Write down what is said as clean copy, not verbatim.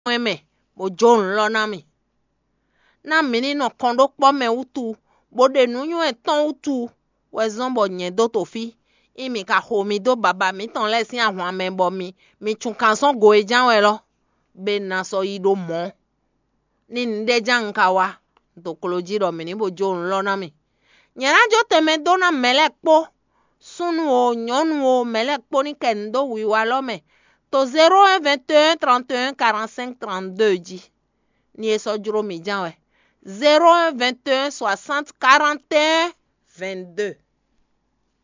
me bo jon lo na mi. Na mini no kondo po me utu. Bo de nu yu ton utu. We zombo nye do to fi. Imi ka ho mi do baba mi ton le si ahwan me bo mi. Mi chun kanson go e jan we lo. Be na so yi do mo. Ni nde jan kawa. Do koloji do mini bo jon lo na mi. Nyana jo teme do na melek po. Sunu o, nyonu o, melek po ni kendo wiwa lo me. To 01 21 31 45 32 di. Ni eso juro mi jan we. 01 21 60 41 22.